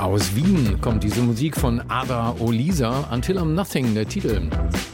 Aus Wien kommt diese Musik von Ada Olisa, Until I'm Nothing, der Titel.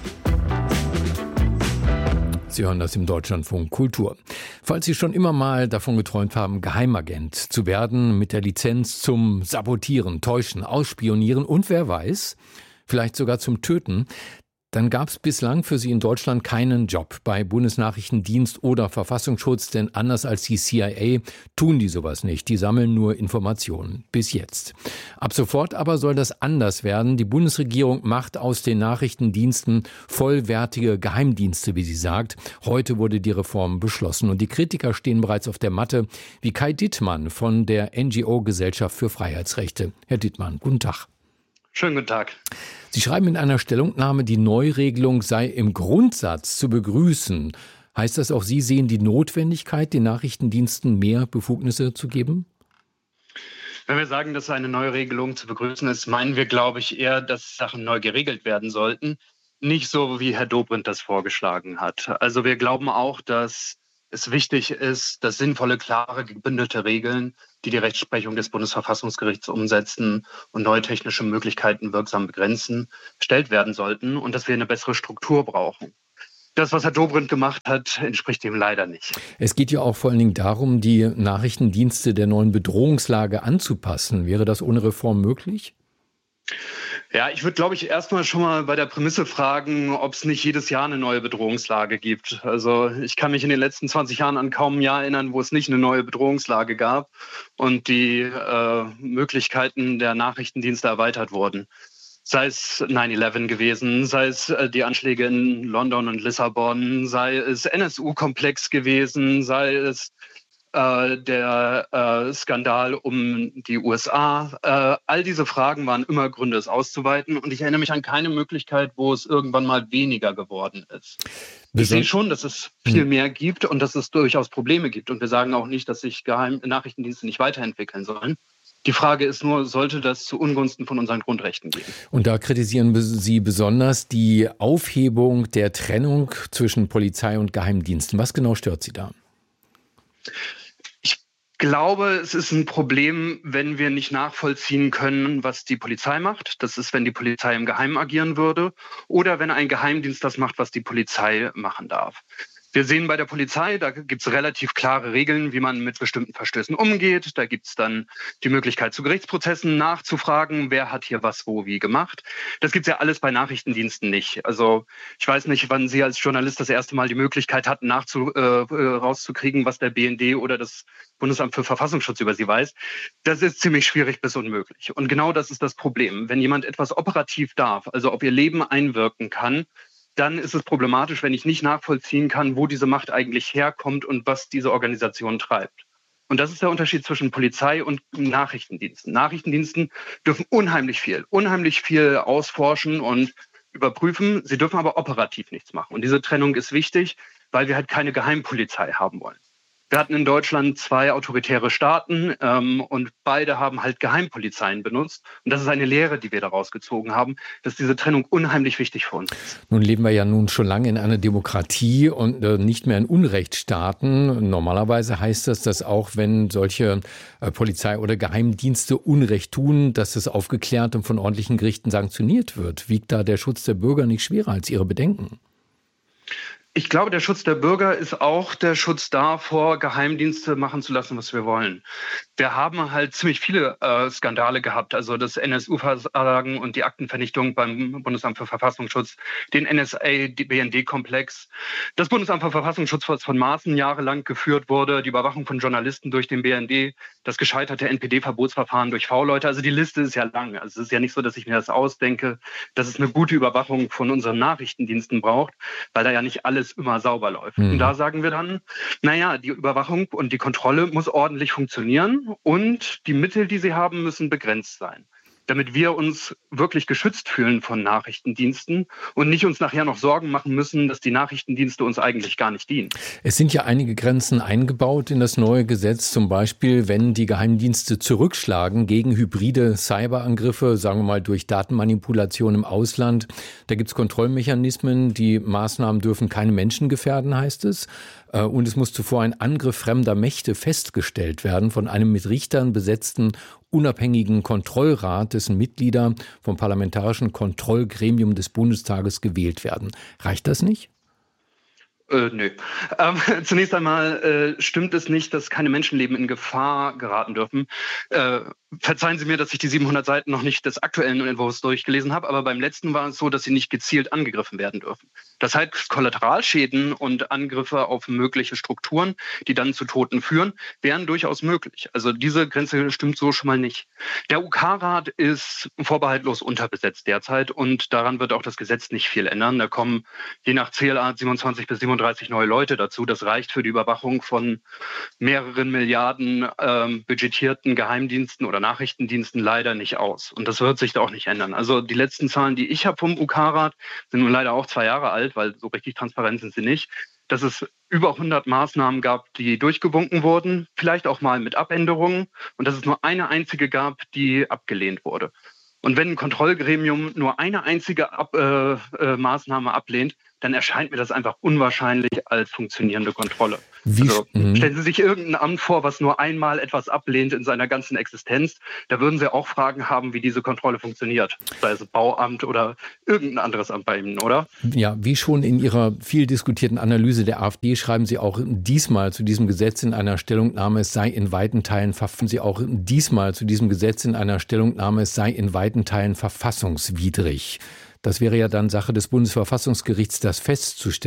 Sie hören das im Deutschlandfunk Kultur. Falls Sie schon immer mal davon geträumt haben, Geheimagent zu werden, mit der Lizenz zum Sabotieren, Täuschen, Ausspionieren und wer weiß, vielleicht sogar zum Töten, dann gab es bislang für Sie in Deutschland keinen Job bei Bundesnachrichtendienst oder Verfassungsschutz, denn anders als die CIA tun die sowas nicht. Die sammeln nur Informationen. Bis jetzt. Ab sofort aber soll das anders werden. Die Bundesregierung macht aus den Nachrichtendiensten vollwertige Geheimdienste, wie sie sagt. Heute wurde die Reform beschlossen und die Kritiker stehen bereits auf der Matte, wie Kai Dittmann von der NGO Gesellschaft für Freiheitsrechte. Herr Dittmann, guten Tag. Schönen guten Tag. Sie schreiben in einer Stellungnahme, die Neuregelung sei im Grundsatz zu begrüßen. Heißt das auch, Sie sehen die Notwendigkeit, den Nachrichtendiensten mehr Befugnisse zu geben? Wenn wir sagen, dass eine Neuregelung zu begrüßen ist, meinen wir, glaube ich, eher, dass Sachen neu geregelt werden sollten. Nicht so, wie Herr Dobrindt das vorgeschlagen hat. Also wir glauben auch, dass es wichtig ist, dass sinnvolle, klare, gebündelte Regeln, die die Rechtsprechung des Bundesverfassungsgerichts umsetzen und neue technische Möglichkeiten wirksam begrenzen, gestellt werden sollten und dass wir eine bessere Struktur brauchen. Das, was Herr Dobrindt gemacht hat, entspricht dem leider nicht. Es geht ja auch vor allen Dingen darum, die Nachrichtendienste der neuen Bedrohungslage anzupassen. Wäre das ohne Reform möglich? Ja, ich würde, glaube ich, erstmal schon mal bei der Prämisse fragen, ob es nicht jedes Jahr eine neue Bedrohungslage gibt. Also ich kann mich in den letzten 20 Jahren an kaum ein Jahr erinnern, wo es nicht eine neue Bedrohungslage gab und die Möglichkeiten der Nachrichtendienste erweitert wurden. Sei es 9/11 gewesen, sei es die Anschläge in London und Lissabon, sei es NSU-Komplex gewesen, sei es der Skandal um die USA. All diese Fragen waren immer Gründe, es auszuweiten. Und ich erinnere mich an keine Möglichkeit, wo es irgendwann mal weniger geworden ist. Ich sehe schon, dass es viel mehr gibt und dass es durchaus Probleme gibt. Und wir sagen auch nicht, dass sich Nachrichtendienste nicht weiterentwickeln sollen. Die Frage ist nur, sollte das zu Ungunsten von unseren Grundrechten gehen? Und da kritisieren Sie besonders die Aufhebung der Trennung zwischen Polizei und Geheimdiensten. Was genau stört Sie da? Ich glaube, es ist ein Problem, wenn wir nicht nachvollziehen können, was die Polizei macht. Das ist, wenn die Polizei im Geheimen agieren würde oder wenn ein Geheimdienst das macht, was die Polizei machen darf. Wir sehen bei der Polizei, da gibt es relativ klare Regeln, wie man mit bestimmten Verstößen umgeht. Da gibt es dann die Möglichkeit, zu Gerichtsprozessen nachzufragen, wer hat hier was, wo, wie gemacht. Das gibt es ja alles bei Nachrichtendiensten nicht. Also ich weiß nicht, wann Sie als Journalist das erste Mal die Möglichkeit hatten, rauszukriegen, was der BND oder das Bundesamt für Verfassungsschutz über Sie weiß. Das ist ziemlich schwierig bis unmöglich. Und genau das ist das Problem. Wenn jemand etwas operativ darf, also auf Ihr Leben einwirken kann, dann ist es problematisch, wenn ich nicht nachvollziehen kann, wo diese Macht eigentlich herkommt und was diese Organisation treibt. Und das ist der Unterschied zwischen Polizei und Nachrichtendiensten. Nachrichtendiensten dürfen unheimlich viel ausforschen und überprüfen. Sie dürfen aber operativ nichts machen. Und diese Trennung ist wichtig, weil wir halt keine Geheimpolizei haben wollen. Wir hatten in Deutschland 2 autoritäre Staaten und beide haben halt Geheimpolizeien benutzt. Und das ist eine Lehre, die wir daraus gezogen haben, dass diese Trennung unheimlich wichtig für uns ist. Nun leben wir ja schon lange in einer Demokratie und nicht mehr in Unrechtsstaaten. Normalerweise heißt das, dass auch wenn solche Polizei oder Geheimdienste Unrecht tun, dass es aufgeklärt und von ordentlichen Gerichten sanktioniert wird. Wiegt da der Schutz der Bürger nicht schwerer als Ihre Bedenken? Ich glaube, der Schutz der Bürger ist auch der Schutz davor, Geheimdienste machen zu lassen, was wir wollen. Wir haben halt ziemlich viele Skandale gehabt, also das NSU-Versagen und die Aktenvernichtung beim Bundesamt für Verfassungsschutz, den NSA-BND-Komplex, das Bundesamt für Verfassungsschutz, was von Maaßen jahrelang geführt wurde, die Überwachung von Journalisten durch den BND, das gescheiterte NPD-Verbotsverfahren durch V-Leute. Also die Liste ist ja lang. Also es ist ja nicht so, dass ich mir das ausdenke, dass es eine gute Überwachung von unseren Nachrichtendiensten braucht, weil da ja nicht alles immer sauber läuft. Und da sagen wir dann, naja, die Überwachung und die Kontrolle muss ordentlich funktionieren und die Mittel, die sie haben, müssen begrenzt sein, damit wir uns wirklich geschützt fühlen von Nachrichtendiensten und nicht uns nachher noch Sorgen machen müssen, dass die Nachrichtendienste uns eigentlich gar nicht dienen. Es sind ja einige Grenzen eingebaut in das neue Gesetz, zum Beispiel, wenn die Geheimdienste zurückschlagen gegen hybride Cyberangriffe, sagen wir mal durch Datenmanipulation im Ausland. Da gibt es Kontrollmechanismen, die Maßnahmen dürfen keine Menschen gefährden, heißt es. Und es muss zuvor ein Angriff fremder Mächte festgestellt werden von einem mit Richtern besetzten unabhängigen Kontrollrat, dessen Mitglieder vom Parlamentarischen Kontrollgremium des Bundestages gewählt werden. Reicht das nicht? Nö. Zunächst einmal stimmt es nicht, dass keine Menschenleben in Gefahr geraten dürfen. Verzeihen Sie mir, dass ich die 700 Seiten noch nicht des aktuellen Entwurfs durchgelesen habe, aber beim letzten war es so, dass sie nicht gezielt angegriffen werden dürfen. Das heißt, Kollateralschäden und Angriffe auf mögliche Strukturen, die dann zu Toten führen, wären durchaus möglich. Also diese Grenze stimmt so schon mal nicht. Der UK-Rat ist vorbehaltlos unterbesetzt derzeit und daran wird auch das Gesetz nicht viel ändern. Da kommen je nach Zählart 27 bis 37 neue Leute dazu. Das reicht für die Überwachung von mehreren Milliarden budgetierten Geheimdiensten oder Nachrichtendiensten leider nicht aus. Und das wird sich da auch nicht ändern. Also die letzten Zahlen, die ich habe vom UK-Rat, sind nun leider auch 2 Jahre alt, weil so richtig transparent sind sie nicht, dass es über 100 Maßnahmen gab, die durchgewunken wurden, vielleicht auch mal mit Abänderungen, und dass es nur eine einzige gab, die abgelehnt wurde. Und wenn ein Kontrollgremium nur eine einzige Maßnahme ablehnt, dann erscheint mir das einfach unwahrscheinlich als funktionierende Kontrolle. Stellen Sie sich irgendein Amt vor, was nur einmal etwas ablehnt in seiner ganzen Existenz. Da würden Sie auch Fragen haben, wie diese Kontrolle funktioniert. Sei es Bauamt oder irgendein anderes Amt bei Ihnen, oder? Ja, wie schon in Ihrer viel diskutierten Analyse der AfD schreiben Sie auch diesmal zu diesem Gesetz in einer Stellungnahme, es sei in weiten Teilen verfassungswidrig. Das wäre ja dann Sache des Bundesverfassungsgerichts, das festzustellen.